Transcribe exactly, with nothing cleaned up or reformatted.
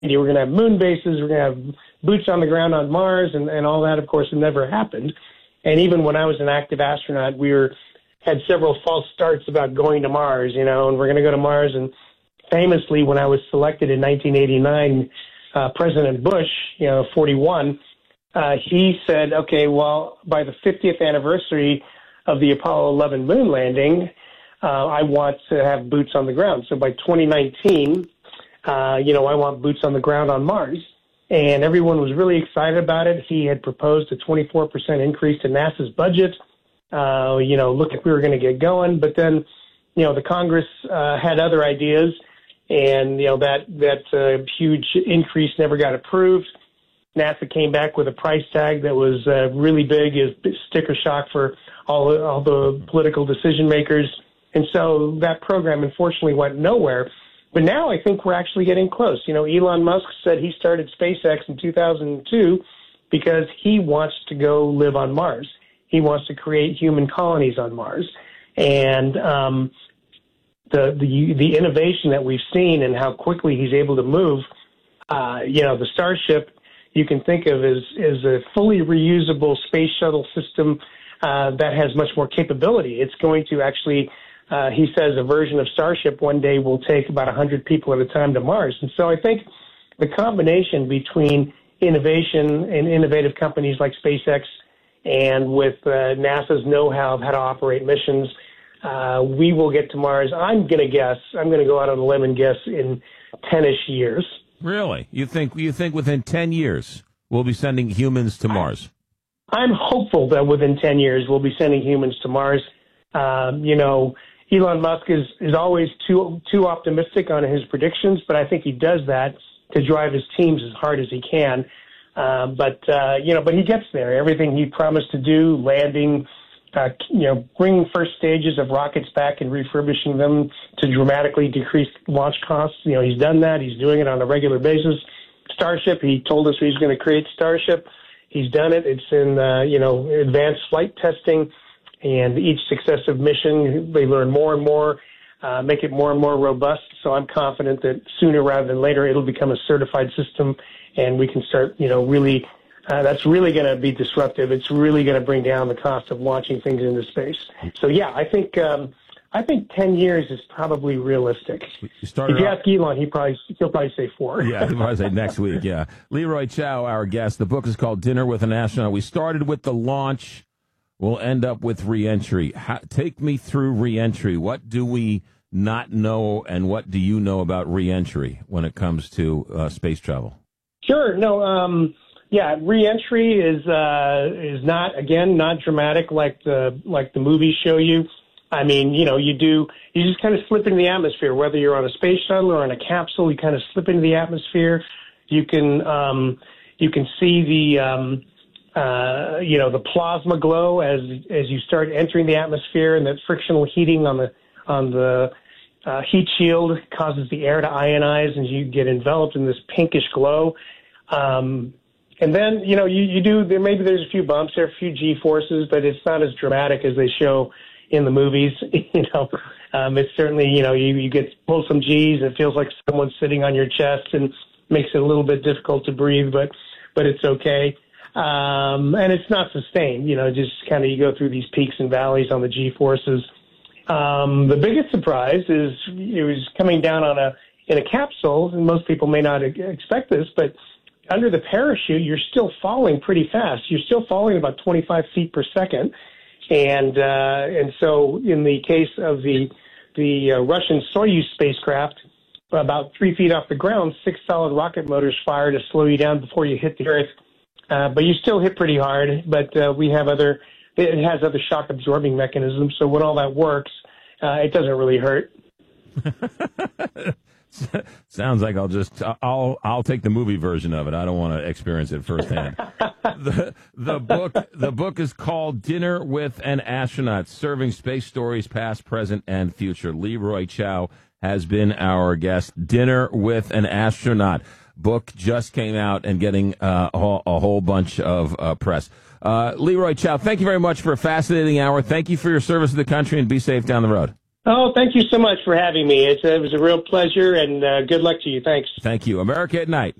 We're going to have moon bases. We're going to have boots on the ground on Mars, and, and all that, of course, never happened. And even when I was an active astronaut, we were had several false starts about going to Mars, you know, and we're going to go to Mars. And famously, when I was selected in nineteen eighty-nine, uh, President Bush, you know, forty-one, uh, he said, okay, well, by the fiftieth anniversary of the Apollo eleven moon landing, uh, I want to have boots on the ground. So by twenty nineteen, uh, you know, I want boots on the ground on Mars. And everyone was really excited about it. He had proposed a twenty-four percent increase to NASA's budget. Uh, you know, look if we were going to get going. But then, you know, the Congress uh, had other ideas, and, you know, that, that uh, huge increase never got approved. NASA came back with a price tag that was uh, really big, is sticker shock for all, all the political decision makers. And so that program, unfortunately, went nowhere. But now I think we're actually getting close. You know, Elon Musk said he started SpaceX in two thousand two because he wants to go live on Mars. He wants to create human colonies on Mars. And um, the, the the innovation that we've seen and how quickly he's able to move, uh, you know, the Starship you can think of as, as a fully reusable space shuttle system uh, that has much more capability. It's going to actually, uh, he says, a version of Starship one day will take about one hundred people at a time to Mars. And so I think the combination between innovation and innovative companies like SpaceX and with uh, NASA's know-how of how to operate missions, uh, we will get to Mars. I'm going to guess, I'm going to go out on a limb and guess in ten-ish years. Really? You think you think within ten years we'll be sending humans to Mars? I'm hopeful that within ten years we'll be sending humans to Mars. Um, you know, Elon Musk is, is always too too optimistic on his predictions, but I think he does that to drive his teams as hard as he can. Uh, but, uh, you know, but he gets there. Everything he promised to do, landing, uh, you know, bringing first stages of rockets back and refurbishing them to dramatically decrease launch costs. You know, he's done that. He's doing it on a regular basis. Starship, he told us he's going to create Starship. He's done it. It's in, uh, you know, advanced flight testing. And each successive mission, they learn more and more, uh, make it more and more robust. So I'm confident that sooner rather than later, it'll become a certified system. And we can start, you know, really, uh, that's really going to be disruptive. It's really going to bring down the cost of launching things into space. So, yeah, I think um, I think ten years is probably realistic. You if you ask Elon, he probably, he'll probably say four. Yeah, he'll probably say next week, yeah. Leroy Chiao, our guest. The book is called Dinner with an Astronaut. We started with the launch. We'll end up with reentry. How, take me through reentry. What do we not know, and what do you know about reentry when it comes to uh, space travel? Sure. No. Um, yeah. Reentry is uh, is not again not dramatic like the like the movies show you. I mean, you know, you do you just kind of slip into the atmosphere. Whether you're on a space shuttle or on a capsule, you kind of slip into the atmosphere. You can um, you can see the um, uh, you know the plasma glow as as you start entering the atmosphere, and that frictional heating on the on the Uh, heat shield causes the air to ionize, and you get enveloped in this pinkish glow. Um, and then, you know, you, you do, there maybe there's a few bumps, there are a few G-forces, but it's not as dramatic as they show in the movies. You know, um, it's certainly, you know, you, you get pull some G's, and it feels like someone's sitting on your chest and makes it a little bit difficult to breathe, but, but it's okay. Um, and it's not sustained, you know, just kind of you go through these peaks and valleys on the G-forces. Um, the biggest surprise is it was coming down on a in a capsule, and most people may not expect this, but under the parachute, you're still falling pretty fast. You're still falling about twenty-five feet per second, and uh, and so in the case of the the uh, Russian Soyuz spacecraft, about three feet off the ground, six solid rocket motors fire to slow you down before you hit the Earth. Uh, but you still hit pretty hard. But uh, we have other. It has other shock absorbing mechanisms, so when all that works, uh, it doesn't really hurt. Sounds like I'll just I'll I'll take the movie version of it. I don't want to experience it firsthand. the the book the book is called Dinner with an Astronaut: Serving Space Stories Past, Present, and Future. Leroy Chiao has been our guest. Dinner with an Astronaut book just came out and getting uh, a, whole, a whole bunch of uh, press. Uh, Leroy Chiao, thank you very much for a fascinating hour. Thank you for your service to the country, and be safe down the road. Oh, thank you so much for having me. It's, it was a real pleasure, and uh, good luck to you. Thanks. Thank you. America at Night.